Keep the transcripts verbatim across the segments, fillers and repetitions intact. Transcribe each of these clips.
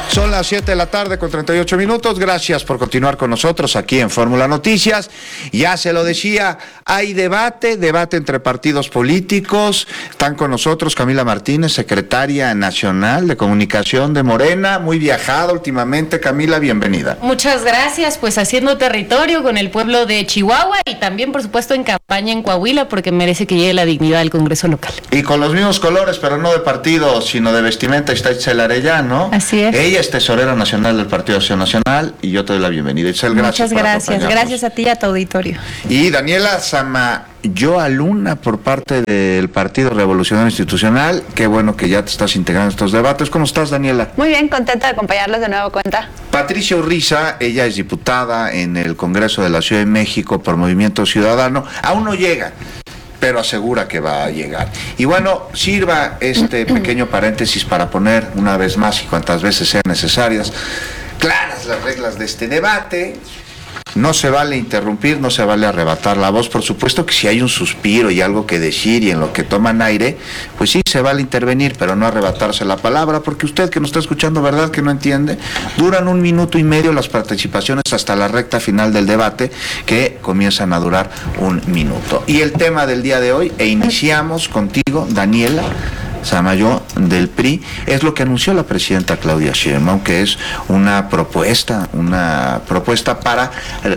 Son las siete de la tarde con treinta y ocho minutos. Gracias por continuar con nosotros aquí en Fórmula Noticias. Ya se lo decía, hay debate, debate entre partidos políticos. Están con nosotros Camila Martínez, secretaria nacional de comunicación de Morena. Muy viajada últimamente. Camila, bienvenida. Muchas gracias, pues haciendo territorio con el pueblo de Chihuahua y también, por supuesto, en campaña en Coahuila, porque merece que llegue la dignidad al Congreso local. Y con los mismos colores, pero no de partido, sino de vestimenta, está Itzel Arellano. Así es. Ella es tesorera nacional del Partido Acción Nacional y yo te doy la bienvenida. Itzel, gracias. Muchas gracias, gracias a ti y a tu auditorio. Y Daniela Samayoa Luna por parte del Partido Revolucionario Institucional. Qué bueno que ya te estás integrando en estos debates. ¿Cómo estás, Daniela? Muy bien, contenta de acompañarlos de nuevo cuenta. Patricia Urriza, ella es diputada en el Congreso de la Ciudad de México por Movimiento Ciudadano. Aún no llega, pero asegura que va a llegar. Y bueno, sirva este pequeño paréntesis para poner una vez más y cuantas veces sean necesarias claras las reglas de este debate. No se vale interrumpir, no se vale arrebatar la voz. Por supuesto que si hay un suspiro y algo que decir y en lo que toman aire, pues sí se vale intervenir, pero no arrebatarse la palabra, porque usted que nos está escuchando, ¿verdad que no entiende? Duran un minuto y medio las participaciones hasta la recta final del debate, que comienzan a durar un minuto. Y el tema del día de hoy, e iniciamos contigo, Daniela Samayoa del P R I, es lo que anunció la presidenta Claudia Sheinbaum, que es una propuesta, una propuesta para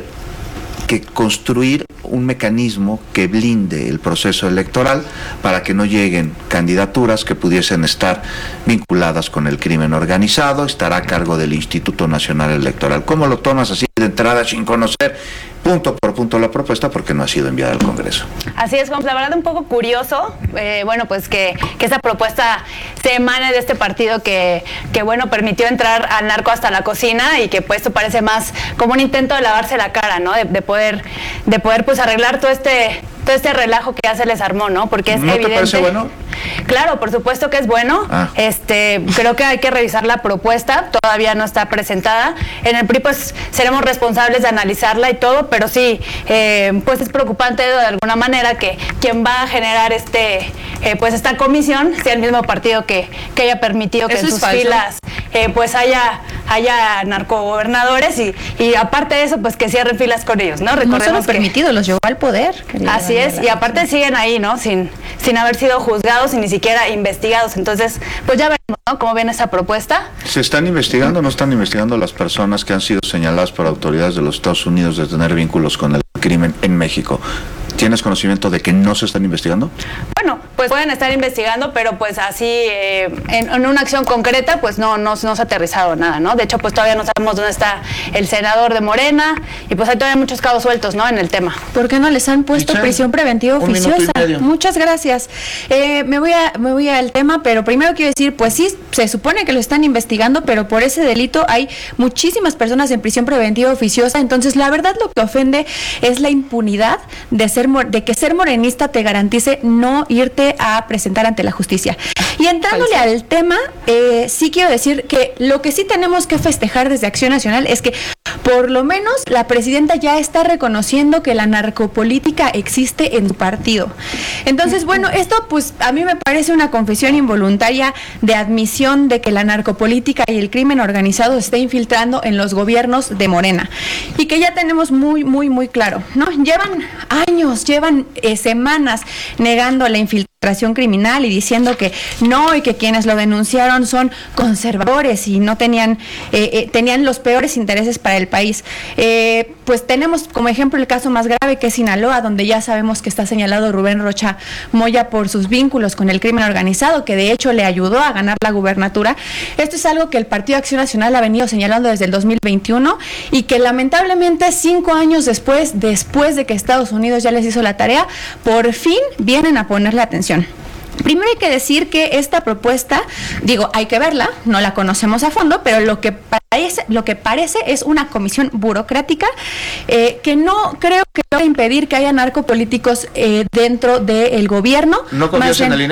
que construir un mecanismo que blinde el proceso electoral para que no lleguen candidaturas que pudiesen estar vinculadas con el crimen organizado. Estará a cargo del Instituto Nacional Electoral. ¿Cómo lo tomas así de entrada sin conocer punto por punto la propuesta, porque no ha sido enviada al Congreso? Así es, Juan, la verdad un poco curioso, eh, bueno, pues que, que esa propuesta se emane de este partido que, que, bueno, permitió entrar al narco hasta la cocina y que pues esto parece más como un intento de lavarse la cara, ¿no? De, de poder, de poder pues arreglar todo este... todo este relajo que ya se les armó, ¿no? Porque es ¿No evidente. te parece bueno? Claro, por supuesto que es bueno. Ah. Este, creo que hay que revisar la propuesta, todavía no está presentada. En el P R I pues seremos responsables de analizarla y todo, pero sí, eh, pues es preocupante de alguna manera que quien va a generar este, eh, pues esta comisión sea el mismo partido que, que haya permitido que en sus filas eh, pues haya, haya narcogobernadores y, y aparte de eso, pues que cierren filas con ellos, ¿no? Recordemos no solo permitido, los llevó al poder. Así es, y aparte siguen ahí, ¿no? Sin, sin haber sido juzgados y ni siquiera investigados. Entonces, pues ya veremos, ¿no? ¿Cómo viene esa propuesta? ¿Se están investigando o no están investigando las personas que han sido señaladas por autoridades de los Estados Unidos de tener vínculos con el crimen en México? ¿Tienes conocimiento de que no se están investigando? Bueno, pues pueden estar investigando, pero pues así eh, en, en una acción concreta pues no, no, no se ha aterrizado nada, ¿no? De hecho pues todavía no sabemos dónde está el senador de Morena y pues hay todavía muchos cabos sueltos, ¿no? En el tema. ¿Por qué no les han puesto prisión preventiva oficiosa? Muchas gracias. Eh, me voy a me voy al tema, pero primero quiero decir, pues sí, se supone que lo están investigando, pero por ese delito hay muchísimas personas en prisión preventiva oficiosa. Entonces la verdad lo que ofende es la impunidad de ser de que ser morenista te garantice no irte a presentar ante la justicia. Y entrándole al tema, eh, sí quiero decir que lo que sí tenemos que festejar desde Acción Nacional es que por lo menos la presidenta ya está reconociendo que la narcopolítica existe en su partido. Entonces, bueno, esto pues a mí me parece una confesión involuntaria de admisión de que la narcopolítica y el crimen organizado se está infiltrando en los gobiernos de Morena. Y que ya tenemos muy, muy, muy claro, ¿no? Llevan años, llevan eh, semanas negando la infiltración criminal y diciendo que no, y que quienes lo denunciaron son conservadores y no tenían eh, eh, tenían los peores intereses para el país. Eh, pues tenemos como ejemplo el caso más grave, que es Sinaloa, donde ya sabemos que está señalado Rubén Rocha Moya por sus vínculos con el crimen organizado, que de hecho le ayudó a ganar la gubernatura. Esto es algo que el Partido Acción Nacional ha venido señalando desde el dos mil veintiuno y que lamentablemente cinco años después, después de que Estados Unidos ya les hizo la tarea, por fin vienen a ponerle atención. Primero hay que decir que esta propuesta, digo, hay que verla, no la conocemos a fondo, pero lo que parece, lo que parece es una comisión burocrática eh, que no creo que va a impedir que haya narcopolíticos eh, dentro del gobierno. ¿No confías en el I N E?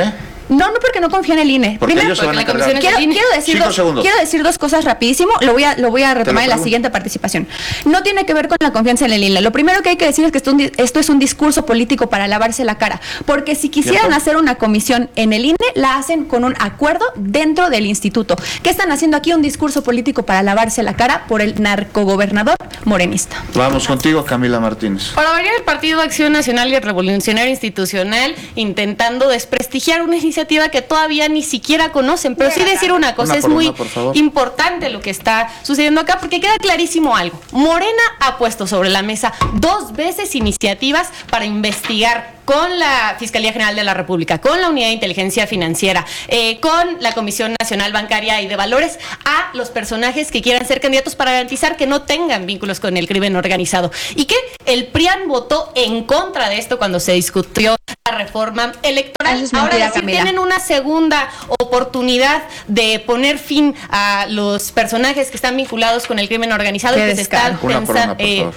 No, no porque no confía en el I N E. Porque Primero, ellos se van a encargar. quiero, quiero, decir dos, quiero decir dos cosas rapidísimo, lo voy a, lo voy a retomar en la siguiente participación. No tiene que ver con la confianza en el I N E. Lo primero que hay que decir es que esto, esto es un discurso político para lavarse la cara, porque si quisieran ¿Cierto? hacer una comisión en el I N E, la hacen con un acuerdo dentro del instituto. ¿Qué están haciendo aquí? Un discurso político para lavarse la cara por el narcogobernador morenista. Vamos contigo, Camila Martínez. Para variar, el Partido Acción Nacional y el Revolucionario Institucional intentando desprestigiar una iniciativa que todavía ni siquiera conocen, pero sí decir una cosa, una es muy una, importante lo que está sucediendo acá, porque queda clarísimo algo. Morena ha puesto sobre la mesa dos veces iniciativas para investigar con la Fiscalía General de la República, con la Unidad de Inteligencia Financiera, eh, con la Comisión Nacional Bancaria y de Valores, a los personajes que quieran ser candidatos para garantizar que no tengan vínculos con el crimen organizado. Y que el P R I A N votó en contra de esto cuando se discutió la reforma electoral. Es mentira, Ahora, si tienen una segunda oportunidad de poner fin a los personajes que están vinculados con el crimen organizado Qué y que se están pensando...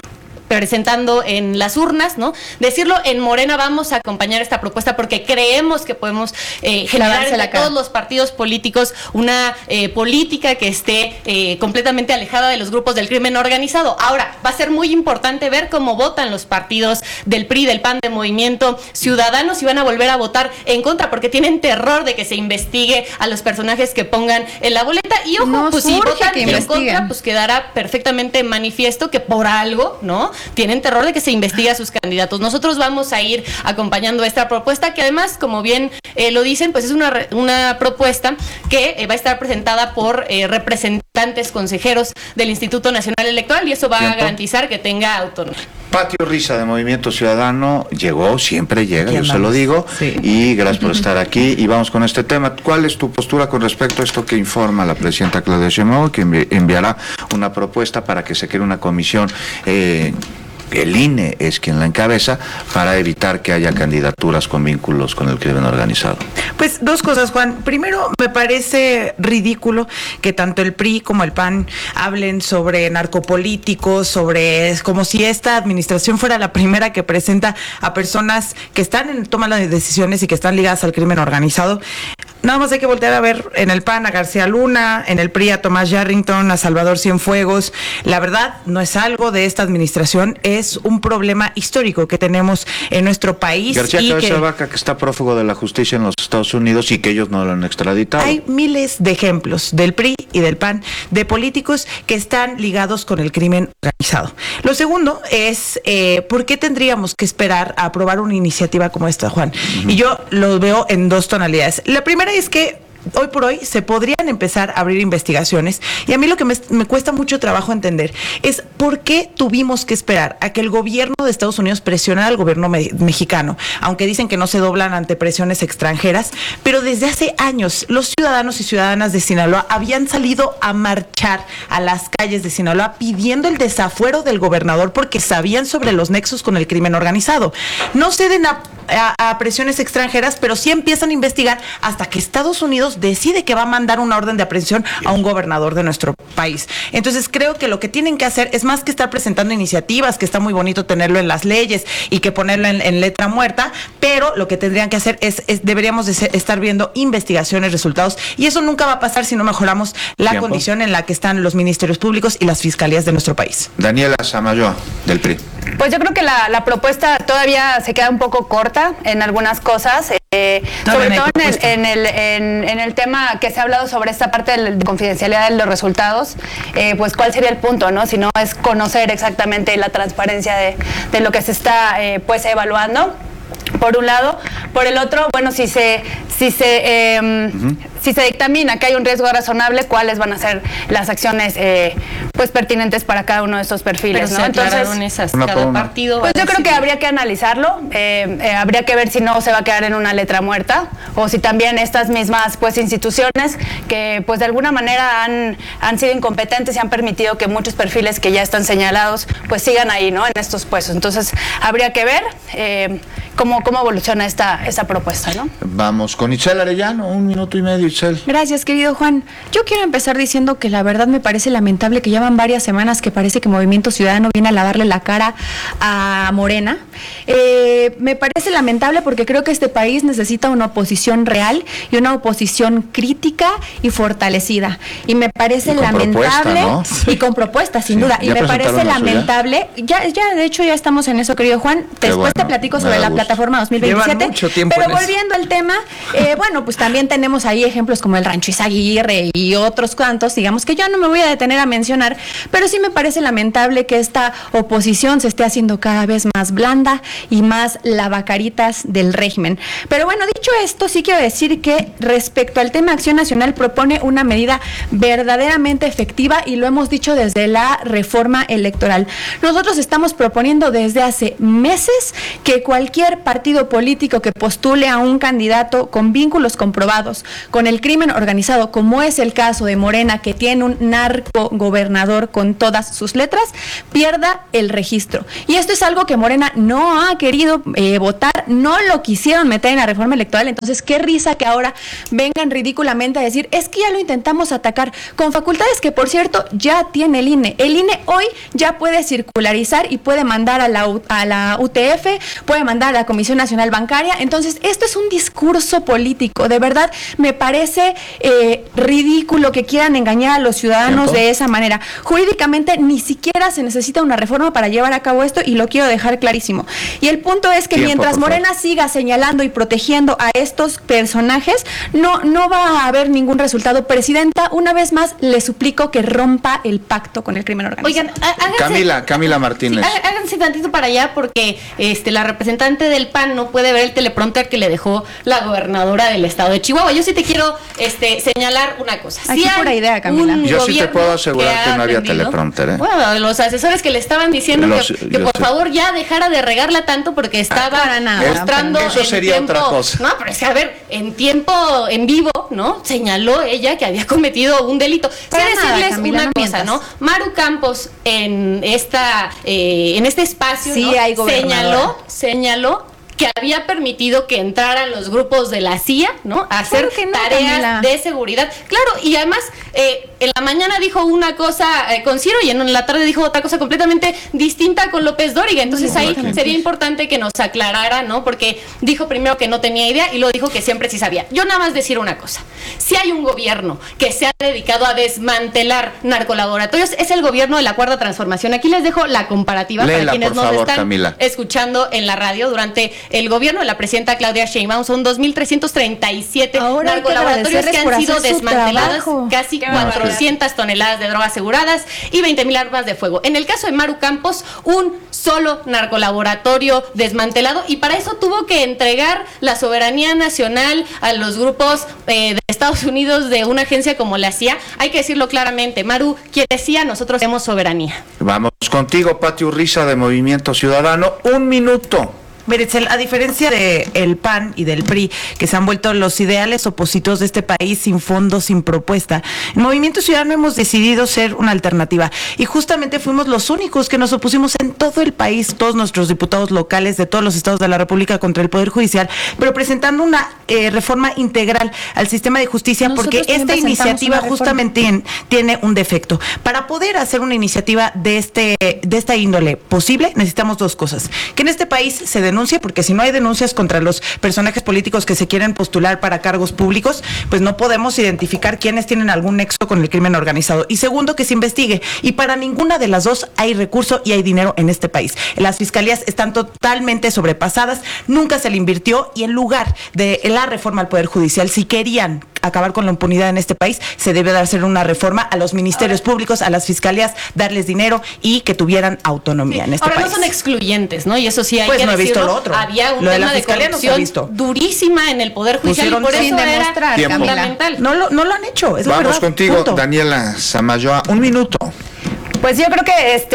presentando en las urnas, ¿no? Decirlo en Morena, vamos a acompañar esta propuesta porque creemos que podemos eh, generar entre todos los partidos políticos una eh, política que esté eh, completamente alejada de los grupos del crimen organizado. Ahora, va a ser muy importante ver cómo votan los partidos del P R I, del P A N, de Movimiento Ciudadano, si van a volver a votar en contra, porque tienen terror de que se investigue a los personajes que pongan en la boleta. Y ojo, no pues si votan en investiguen. contra, pues quedará perfectamente manifiesto que por algo, ¿no? Tienen terror de que se investigue a sus candidatos. Nosotros vamos a ir acompañando esta propuesta, que además, como bien eh, lo dicen, pues es una, una propuesta que eh, va a estar presentada por eh, representantes consejeros del Instituto Nacional Electoral, y eso va ¿Tiempo? a garantizar que tenga autonomía. Patio Risa de Movimiento Ciudadano llegó, siempre llega, yo se lo digo, sí. y gracias por estar aquí, y vamos con este tema. ¿Cuál es tu postura con respecto a esto que informa la presidenta Claudia Sheinbaum, que envi- enviará una propuesta para que se cree una comisión, eh, el I N E es quien la encabeza, para evitar que haya candidaturas con vínculos con el crimen organizado? Pues dos cosas, Juan. Primero, me parece ridículo que tanto el P R I como el P A N hablen sobre narcopolíticos, sobre como si esta administración fuera la primera que presenta a personas que están en toma de decisiones y que están ligadas al crimen organizado. Nada más hay que voltear a ver en el P A N a García Luna, en el P R I a Tomás Yarrington, a Salvador Cienfuegos. La verdad, no es algo de esta administración, es un problema histórico que tenemos en nuestro país. García y Cabeza que Vaca, que está prófugo de la justicia en los Estados Unidos y que ellos no lo han extraditado. Hay miles de ejemplos del P R I y del P A N de políticos que están ligados con el crimen organizado. Lo segundo es, eh, ¿por qué tendríamos que esperar a aprobar una iniciativa como esta, Juan? Uh-huh. Y yo lo veo en dos tonalidades. La primera es que hoy por hoy se podrían empezar a abrir investigaciones, y a mí lo que me, me cuesta mucho trabajo entender es por qué tuvimos que esperar a que el gobierno de Estados Unidos presionara al gobierno me, mexicano, aunque dicen que no se doblan ante presiones extranjeras, pero desde hace años los ciudadanos y ciudadanas de Sinaloa habían salido a marchar a las calles de Sinaloa pidiendo el desafuero del gobernador porque sabían sobre los nexos con el crimen organizado. No ceden a, a, a presiones extranjeras, pero sí empiezan a investigar hasta que Estados Unidos decide que va a mandar una orden de aprehensión a un gobernador de nuestro país. Entonces creo que lo que tienen que hacer es más que estar presentando iniciativas, que está muy bonito tenerlo en las leyes y que ponerlo en, en letra muerta, pero lo que tendrían que hacer es, es deberíamos de ser, estar viendo investigaciones, resultados, y eso nunca va a pasar si no mejoramos la Tiempo. condición en la que están los ministerios públicos y las fiscalías de nuestro país. Daniela Samayoa, del P R I. Pues yo creo que la, la propuesta todavía se queda un poco corta en algunas cosas, eh, sobre todo en el, en, el, en, en el tema que se ha hablado sobre esta parte de, de confidencialidad de los resultados, eh, pues cuál sería el punto, ¿no? Si no es conocer exactamente la transparencia de, de lo que se está eh, pues evaluando, por un lado. Por el otro, bueno, si se si se eh, uh-huh. si se dictamina que hay un riesgo razonable, cuáles van a ser las acciones eh, pues pertinentes para cada uno de estos perfiles, Pero ¿no? Entonces, esas, cada partido pues yo creo que habría que analizarlo, eh, eh, habría que ver si no se va a quedar en una letra muerta, o si también estas mismas pues instituciones que pues de alguna manera han, han sido incompetentes y han permitido que muchos perfiles que ya están señalados pues sigan ahí, ¿no? En estos puestos. Entonces habría que ver eh, cómo, cómo evoluciona esta, esta propuesta, ¿no? Vamos con Itzel Arellano, un minuto y medio. Itzel. Gracias, querido Juan. Yo quiero empezar diciendo que la verdad me parece lamentable que llevan varias semanas que parece que Movimiento Ciudadano viene a lavarle la cara a Morena. Eh, me parece lamentable porque creo que este país necesita una oposición real y una oposición crítica y fortalecida. Y me parece y lamentable, ¿no? Y con propuestas, sin sí, duda. Y me parece lamentable, ya, ya de hecho ya estamos en eso, querido Juan. Qué Después bueno, te platico sobre la gusto. plataforma dos mil veintisiete. Mucho tiempo pero volviendo al tema, eh, bueno, pues también tenemos ahí ejemplos como el Rancho Izaguirre y otros cuantos, digamos que yo no me voy a detener a mencionar, pero sí me parece lamentable que esta oposición se esté haciendo cada vez más blanda y más lavacaritas del régimen. Pero bueno, dicho esto, sí quiero decir que respecto al tema Acción Nacional propone una medida verdaderamente efectiva y lo hemos dicho desde la reforma electoral. Nosotros estamos proponiendo desde hace meses que cualquier partido político que postule a un candidato con vínculos comprobados con el crimen organizado, como es el caso de Morena, que tiene un narco gobernador con todas sus letras, pierda el registro. Y esto es algo que Morena no ha querido eh, votar, no lo quisieron meter en la reforma electoral, entonces qué risa que ahora vengan ridículamente a decir, es que ya lo intentamos atacar, con facultades que por cierto ya tiene el I N E. El I N E hoy ya puede circularizar y puede mandar a la, a la U T F, puede mandar a la Comisión Nacional Bancaria, entonces esto es un discurso político, de verdad me parece eh, ridículo que quieran engañar a los ciudadanos ¿Tiempo? de esa manera. Jurídicamente ni siquiera se necesita una reforma para llevar a cabo esto y lo quiero dejar clarísimo. Y el punto es que Tiempo, mientras Morena favor. siga señalando y protegiendo a estos personajes, no, no va a haber ningún resultado. Presidenta, una vez más le suplico que rompa el pacto con el crimen organizado. Oigan, háganse, Camila, Camila Martínez. Sí, háganse tantito para allá porque este la representante del P A N no puede ver el teleprompter que le dejó la gobernadora del estado de Chihuahua. Yo sí te quiero este señalar una cosa. Aquí sí pura idea, Camila. Yo sí te puedo asegurar que, que no había aprendido, teleprompter, ¿eh? Bueno, los asesores que le estaban diciendo los, que, que por sé. favor ya dejara de regarla tanto porque estaba ah, mostrando eso en sería tiempo, otra cosa. No, pero es que a ver, en tiempo en vivo, ¿no? Señaló ella que había cometido un delito. Sin decirles Camila, una no cosa, ¿no? Maru Campos en esta eh, en este espacio sí, ¿no? hay señaló señaló que había permitido que entraran los grupos de la C I A, ¿no? A hacer no, tareas Camila. de seguridad. Claro, y además eh, en la mañana dijo una cosa eh, con Ciro y en la tarde dijo otra cosa completamente distinta con López Dóriga. Entonces sí, ahí okay. sería importante que nos aclarara, ¿no? Porque dijo primero que no tenía idea y luego dijo que siempre sí sabía. Yo nada más decir una cosa. Si hay un gobierno que se ha dedicado a desmantelar narcolaboratorios, es el gobierno de la Cuarta Transformación. Aquí les dejo la comparativa Léela, para quienes nos favor, están Camila. escuchando en la radio durante el gobierno de la presidenta Claudia Sheinbaum. Son dos mil trescientos treinta y siete narcolaboratorios que, que han sido desmantelados, casi Qué cuatrocientas barbaridad. toneladas de drogas aseguradas y veinte mil armas de fuego. En el caso de Maru Campos, un solo narcolaboratorio desmantelado y para eso tuvo que entregar la soberanía nacional a los grupos eh, de Estados Unidos de una agencia como la C I A. Hay que decirlo claramente, Maru quiere C I A, nosotros tenemos soberanía. Vamos contigo, Pati Urriza de Movimiento Ciudadano. Un minuto. Mire, a diferencia del P A N y del P R I, que se han vuelto los ideales opositores de este país sin fondo, sin propuesta, en Movimiento Ciudadano hemos decidido ser una alternativa y justamente fuimos los únicos que nos opusimos en todo el país, todos nuestros diputados locales de todos los estados de la República contra el Poder Judicial, pero presentando una eh, reforma integral al sistema de justicia. Nosotros porque esta iniciativa justamente tiene, tiene un defecto. Para poder hacer una iniciativa de este de esta índole posible, necesitamos dos cosas. Que en este país se denuncie, porque si no hay denuncias contra los personajes políticos que se quieren postular para cargos públicos, pues no podemos identificar quiénes tienen algún nexo con el crimen organizado. Y segundo, que se investigue. Y para ninguna de las dos hay recurso y hay dinero en este país. Las fiscalías están totalmente sobrepasadas, nunca se le invirtió y en lugar de la reforma al Poder Judicial, si querían acabar con la impunidad en este país, se debe de hacer una reforma a los ministerios Ahora, públicos, a las fiscalías, darles dinero y que tuvieran autonomía sí. en este Ahora, país. No son excluyentes, ¿no? Y eso sí hay pues que no he decirlo. Visto lo otro. Había un lo tema de, la de corrupción no durísima en el Poder Judicial y por eso era fundamental. No lo, no lo han hecho, es Vamos la verdad. contigo, Punto. Daniela Samayoa. Un minuto. Pues yo creo que este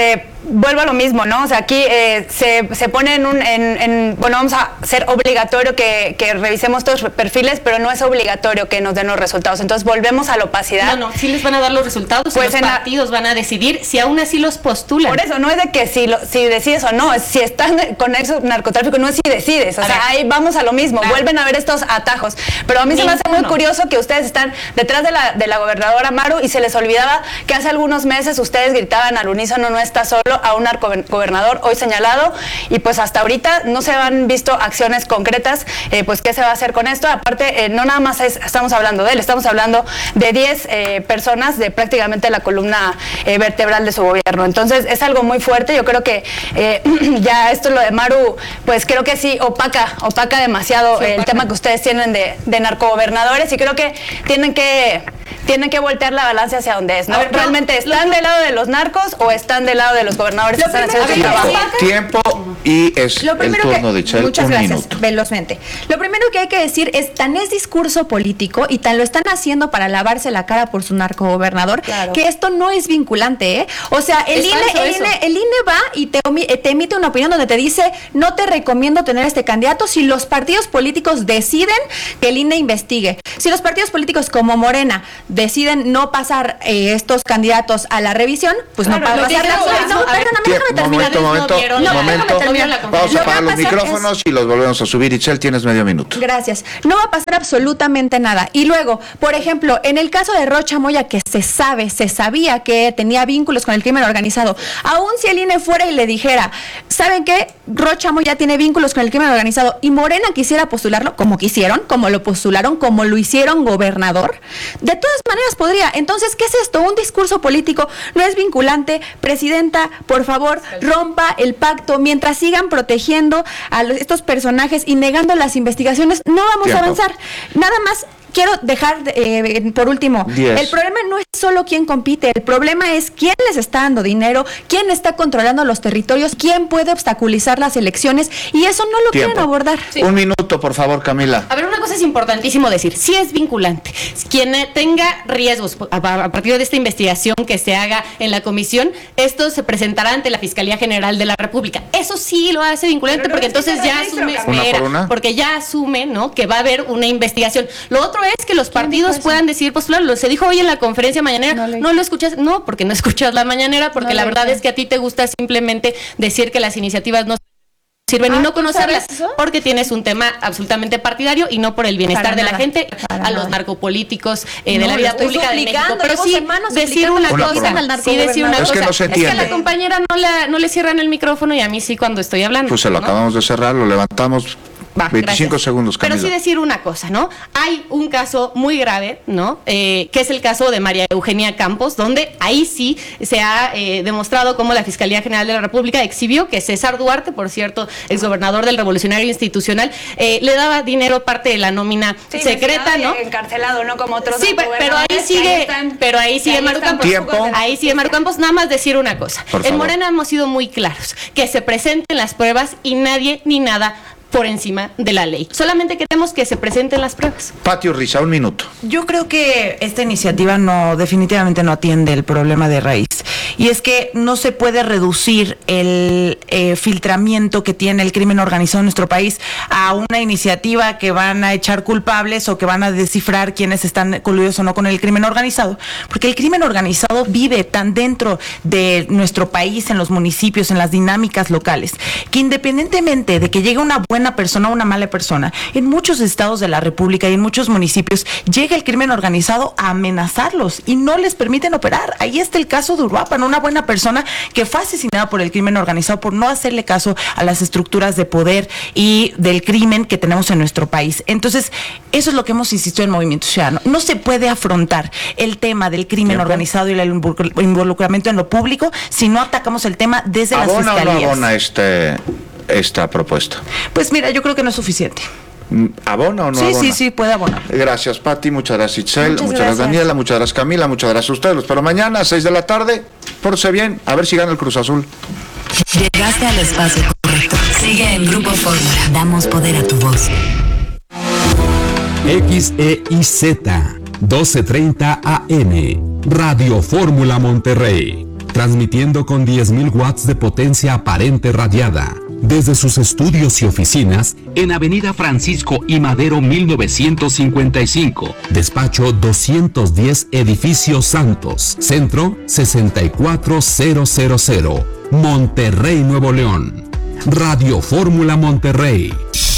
vuelvo a lo mismo, ¿no? O sea, aquí eh, se, se pone en un, en, en, bueno, vamos a ser obligatorio que, que revisemos todos los perfiles, pero no es obligatorio que nos den los resultados. Entonces volvemos a la opacidad. No, no, sí les van a dar los resultados, pues los partidos la... van a decidir si aún así los postulan. Por eso, no es de que si, lo, si decides o no, es si están con eso narcotráfico, no es si decides. O a sea, ver. ahí vamos a lo mismo, claro. Vuelven a ver estos atajos. Pero a mí Ninguno. se me hace muy curioso que ustedes están detrás de la, de la gobernadora Maru y se les olvidaba que hace algunos meses ustedes gritaban al unísono, no está solo, a un narcogobernador hoy señalado, y pues hasta ahorita no se han visto acciones concretas. Eh, pues qué se va a hacer con esto. Aparte, eh, no nada más es, estamos hablando de él, estamos hablando de diez eh, personas de prácticamente la columna eh, vertebral de su gobierno. Entonces es algo muy fuerte. Yo creo que eh, ya esto lo de Maru, pues creo que sí opaca, opaca demasiado sí, el opaca. tema que ustedes tienen de, de narcogobernadores, y creo que tienen que tienen que voltear la balanza hacia donde es, ¿no? Ver, ¿realmente no, están lo... del lado de los narcos o están del lado de los gobernadores lo que están haciendo su trabajo? Tiempo y es el turno que, de Itzel. Muchas un gracias, minuto. velozmente. Lo primero que hay que decir es, tan es discurso político y tan lo están haciendo para lavarse la cara por su narcogobernador, claro. que esto no es vinculante, ¿eh? O sea, el INE, el, INE, el INE va y te, te emite una opinión donde te dice, no te recomiendo tener este candidato si los partidos políticos deciden que el INE investigue. Si los partidos políticos como Morena deciden no pasar eh, estos candidatos a la revisión, pues claro, no va a pasar la no, no, perdóname, déjame terminar. Momento, momento, no vieron, no, momento. Vamos a apagar los micrófonos es... y los volvemos a subir. Itzel, tienes medio minuto. Gracias. No va a pasar absolutamente nada. Y luego, por ejemplo, en el caso de Rocha Moya, que se sabe, se sabía que tenía vínculos con el crimen organizado, aún si el INE fuera y le dijera, ¿saben qué? Rocha Moya tiene vínculos con el crimen organizado y Morena quisiera postularlo, como quisieron, como lo postularon, como lo hicieron gobernador, de todas maneras podría. Entonces, ¿qué es esto? Un discurso político no es vinculante. Presidenta, por favor, rompa el pacto. Mientras sigan protegiendo a los, estos personajes y negando las investigaciones, no vamos Tiempo. a avanzar. Nada más. Quiero dejar, eh, por último, diez. El problema no es solo quién compite, el problema es quién les está dando dinero, quién está controlando los territorios, quién puede obstaculizar las elecciones, y eso no lo Tiempo. quieren abordar. Sí. Un minuto, por favor, Camila. A ver, una cosa es importantísimo decir, sí es vinculante. Quien tenga riesgos a partir de esta investigación que se haga en la comisión, esto se presentará ante la Fiscalía General de la República. Eso sí lo hace vinculante, pero porque no entonces ya asume, espera, una porque ya asume, ¿no?, que va a haber una investigación. Lo otro es que los partidos puedan decidir postularlo. Se dijo hoy en la conferencia mañanera, no, no lo escuchas, no, porque no escuchas la mañanera, porque no la verdad es que a ti te gusta simplemente decir que las iniciativas no sirven ah, y no conocerlas, porque tienes un tema absolutamente partidario y no por el bienestar de la gente, Para a nada. los narcopolíticos eh, no, de la vida pública de México. Pero sí decir una una cosa, sí decir una es cosa. Que no se es que a la compañera no, la, no le cierran el micrófono y a mí sí cuando estoy hablando. Pues se lo ¿no? acabamos de cerrar, lo levantamos. Va, veinticinco gracias. segundos, Camila. Pero sí decir una cosa, ¿no? Hay un caso muy grave, ¿no? Eh, que es el caso de María Eugenia Campos, donde ahí sí se ha eh, demostrado cómo la Fiscalía General de la República exhibió que César Duarte, por cierto, exgobernador del Revolucionario Institucional, eh, le daba dinero parte de la nómina sí, secreta, ¿no? Encarcelado, no como otros. Sí, pero ahí sigue, pero ahí sigue Maru Campos. Tiempo. Ahí sigue Maru Campos. Nada más decir una cosa. En Morena hemos sido muy claros, que se presenten las pruebas y nadie ni nada por encima de la ley. Solamente queremos que se presenten las pruebas. Pati Urriza, un minuto. Yo creo que esta iniciativa no, definitivamente no atiende el problema de raíz. Y es que no se puede reducir el eh, filtramiento que tiene el crimen organizado en nuestro país a una iniciativa que van a echar culpables o que van a descifrar quiénes están coludidos o no con el crimen organizado. Porque el crimen organizado vive tan dentro de nuestro país, en los municipios, en las dinámicas locales, que independientemente de que llegue una buena una persona o una mala persona, en muchos estados de la República y en muchos municipios llega el crimen organizado a amenazarlos y no les permiten operar. Ahí está el caso de Uruapan, una buena persona que fue asesinada por el crimen organizado por no hacerle caso a las estructuras de poder y del crimen que tenemos en nuestro país. Entonces, eso es lo que hemos insistido en Movimiento Ciudadano. No se puede afrontar el tema del crimen ¿Tiempo? organizado y el involucramiento en lo público si no atacamos el tema desde las fiscalías. ¿Abona o no abona este... esta propuesta? Pues mira, yo creo que no es suficiente. ¿Abona o no sí, abona? Sí, sí, puede abonar. Gracias, Pati, muchas gracias, Itzel, muchas, muchas gracias, gracias, Daniela, muchas gracias, Camila, muchas gracias a ustedes. Los espero mañana a seis de la tarde. Pórtese bien, a ver si gana el Cruz Azul. Llegaste al espacio correcto. Sigue en Grupo Fórmula. Damos poder a tu voz. X E I Z, doce treinta A M, Radio Fórmula Monterrey. transmitiendo con diez mil watts de potencia aparente radiada. Desde sus estudios y oficinas en Avenida Francisco I. Madero mil novecientos cincuenta y cinco, despacho doscientos diez, Edificio Santos, Centro sesenta y cuatro mil, Monterrey, Nuevo León. Radio Fórmula Monterrey.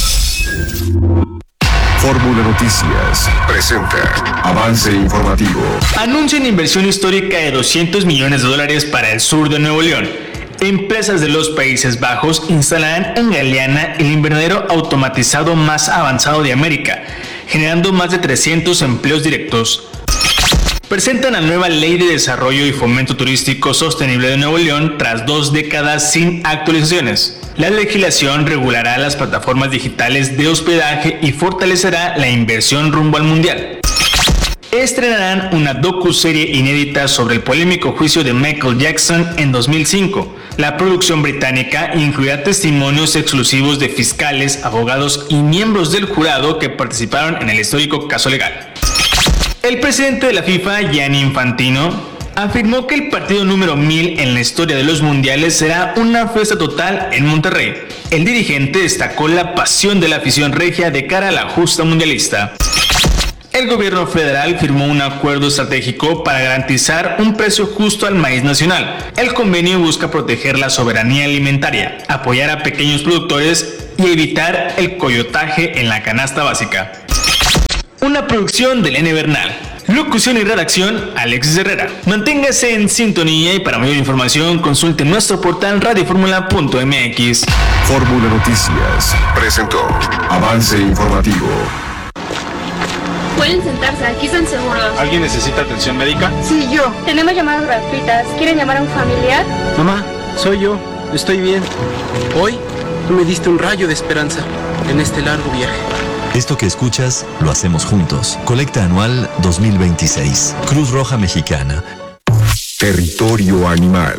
Fórmula Noticias presenta Avance Informativo. Anuncian inversión histórica de doscientos millones de dólares para el sur de Nuevo León. Empresas de los Países Bajos instalarán en Galeana el invernadero automatizado más avanzado de América, generando más de trescientos empleos directos. Presentan la nueva Ley de Desarrollo y Fomento Turístico Sostenible de Nuevo León tras dos décadas sin actualizaciones. La legislación regulará las plataformas digitales de hospedaje y fortalecerá la inversión rumbo al Mundial. Estrenarán una docuserie inédita sobre el polémico juicio de Michael Jackson en dos mil cinco. La producción británica incluirá testimonios exclusivos de fiscales, abogados y miembros del jurado que participaron en el histórico caso legal. El presidente de la FIFA, Gianni Infantino, afirmó que el partido número mil en la historia de los mundiales será una fiesta total en Monterrey. El dirigente destacó la pasión de la afición regia de cara a la justa mundialista. El gobierno federal firmó un acuerdo estratégico para garantizar un precio justo al maíz nacional. El convenio busca proteger la soberanía alimentaria, apoyar a pequeños productores y evitar el coyotaje en la canasta básica. Una producción de Lene Bernal. Locución y redacción, Alexis Herrera. Manténgase en sintonía y para mayor información consulte nuestro portal radioformula punto m x. Fórmula Noticias presentó Avance Informativo. Pueden sentarse, aquí están seguros. ¿Alguien necesita atención médica? Sí, yo. Tenemos llamadas gratuitas. ¿Quieren llamar a un familiar? Mamá, soy yo. Estoy bien. Hoy tú me diste un rayo de esperanza en este largo viaje. Esto que escuchas lo hacemos juntos. Colecta anual dos mil veintiséis. Cruz Roja Mexicana. Territorio Animal.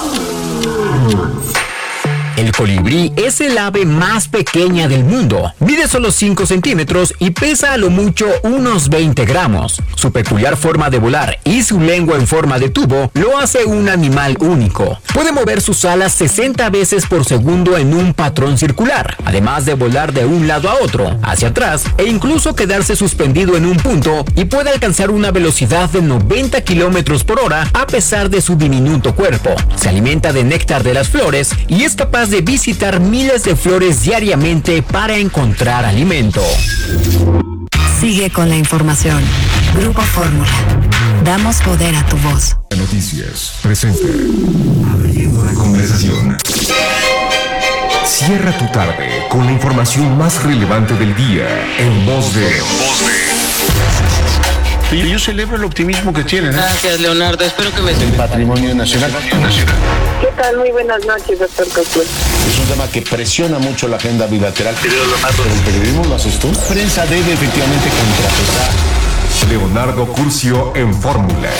El colibrí es el ave más pequeña del mundo. Mide solo cinco centímetros y pesa a lo mucho unos veinte gramos. Su peculiar forma de volar y su lengua en forma de tubo lo hace un animal único. Puede mover sus alas sesenta veces por segundo en un patrón circular, además de volar de un lado a otro, hacia atrás e incluso quedarse suspendido en un punto, y puede alcanzar una velocidad de noventa kilómetros por hora a pesar de su diminuto cuerpo. Se alimenta de néctar de las flores y es capaz de visitar miles de flores diariamente para encontrar alimento. Sigue con la información. Grupo Fórmula. Damos poder a tu voz. Noticias presenta Abriendo la conversación. Cierra tu tarde con la información más relevante del día en voz de... Y yo celebro el optimismo que tienen. ¿eh? Gracias, Leonardo. Espero que me... El patrimonio nacional. ¿Qué tal? Muy buenas noches, doctor Cosplay. Es un tema que presiona mucho la agenda bilateral. Pero el periodismo lo haces tú. La prensa debe efectivamente contrapesar. Leonardo Curcio en Fórmula.